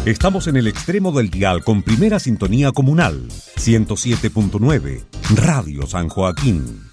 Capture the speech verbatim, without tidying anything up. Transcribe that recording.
Estamos en el extremo del dial con primera sintonía comunal, ciento siete punto nueve, Radio San Joaquín.